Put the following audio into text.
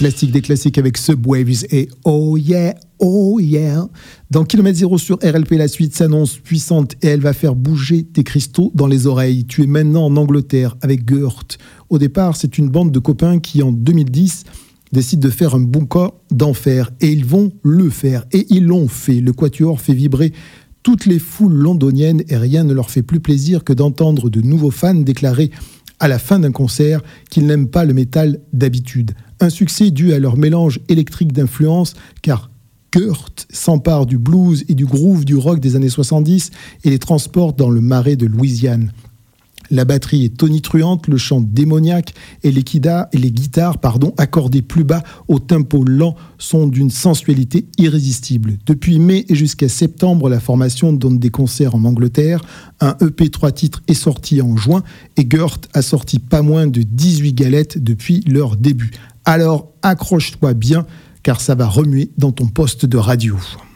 Classique des classiques avec Subwaves et Oh yeah, oh yeah. Dans Kilomètre Zéro sur RLP, la suite s'annonce puissante et elle va faire bouger tes cristaux dans les oreilles. Tu es maintenant en Angleterre avec Gert. Au départ, c'est une bande de copains qui, en 2010, décident de faire un bunker d'enfer. Et ils vont le faire. Et ils l'ont fait. Le quatuor fait vibrer toutes les foules londoniennes et rien ne leur fait plus plaisir que d'entendre de nouveaux fans déclarer à la fin d'un concert qu'ils n'aiment pas le métal d'habitude. Un succès dû à leur mélange électrique d'influences, car Gert s'empare du blues et du groove du rock des années 70 et les transporte dans le marais de Louisiane. La batterie est tonitruante, le chant démoniaque et les guitares accordées plus bas au tempo lent sont d'une sensualité irrésistible. Depuis mai et jusqu'à septembre, la formation donne des concerts en Angleterre. Un EP 3 titres est sorti en juin et Gert a sorti pas moins de 18 galettes depuis leur début. Alors accroche-toi bien car ça va remuer dans ton poste de radio.